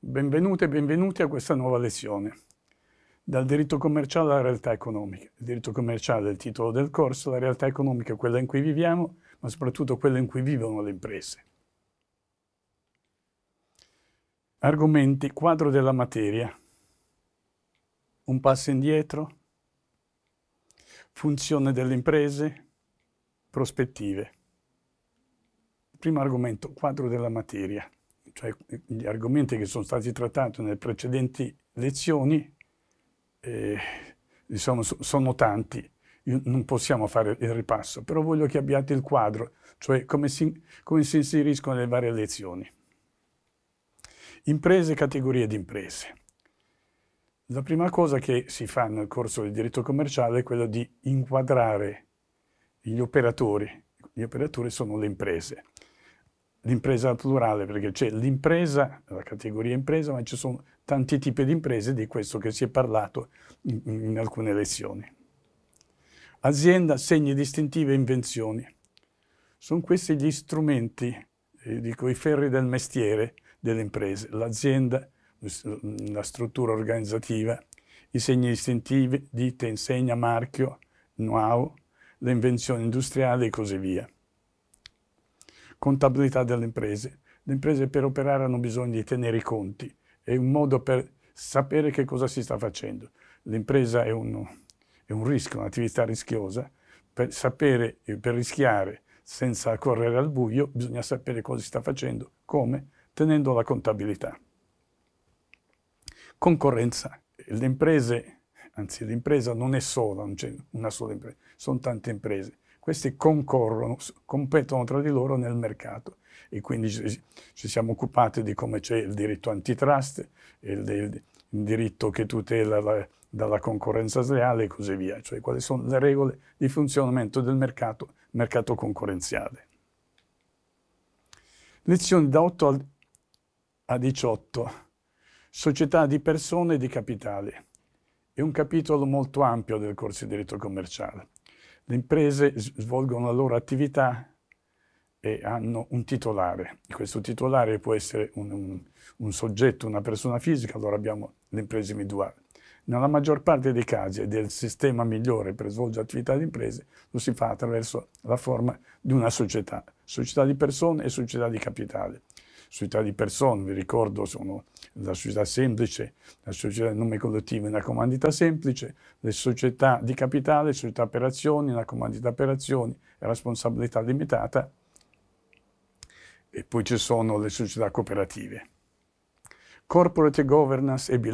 Benvenute e benvenuti a questa nuova lezione. Dal diritto commerciale alla realtà economica. Il diritto commerciale è il titolo del corso, la realtà economica è quella in cui viviamo, ma soprattutto quella in cui vivono le imprese. Argomenti, quadro della materia. Un passo indietro. Funzione delle imprese. Prospettive. Primo argomento, quadro della materia. Cioè gli argomenti che sono stati trattati nelle precedenti lezioni diciamo, sono tanti, non possiamo fare il ripasso, però voglio che abbiate il quadro, cioè come si inseriscono le varie lezioni. Imprese, categorie di imprese. La prima cosa che si fa nel corso del diritto commerciale è quella di inquadrare gli operatori. Gli operatori sono le imprese. L'impresa al plurale, perché c'è l'impresa, la categoria impresa, ma ci sono tanti tipi di imprese, di questo che si è parlato in alcune lezioni. Azienda, segni distintivi e invenzioni. Sono questi gli strumenti, dico i ferri del mestiere delle imprese. L'azienda, la struttura organizzativa, i segni distintivi, ditte, insegna, marchio, know-how, le invenzioni industriali e così via. Contabilità delle imprese. Le imprese per operare hanno bisogno di tenere i conti. È un modo per sapere che cosa si sta facendo. L'impresa è un rischio, un'attività rischiosa. Per sapere, per rischiare senza correre al buio, bisogna sapere cosa si sta facendo, come, tenendo la contabilità. Concorrenza. Le imprese, anzi l'impresa non è sola, non c'è una sola impresa, sono tante imprese. Queste concorrono, competono tra di loro nel mercato e quindi ci siamo occupati di come c'è il diritto antitrust, il diritto che tutela dalla concorrenza sleale e così via, cioè quali sono le regole di funzionamento del mercato concorrenziale. Lezioni da 8 a 18. Società di persone e di capitale. È un capitolo molto ampio del corso di diritto commerciale. Le imprese svolgono la loro attività e hanno un titolare. Questo titolare può essere un soggetto, una persona fisica, allora abbiamo l'impresa individuale. Nella maggior parte dei casi ed è il sistema migliore per svolgere attività di imprese, lo si fa attraverso la forma di una società di persone e società di capitale. Società di persone, vi ricordo, sono la società semplice, la società di nome collettivo in una comandita semplice, le società di capitale, società per azioni, una comandita per azioni e responsabilità limitata, e poi ci sono le società cooperative. Corporate governance e bilancio.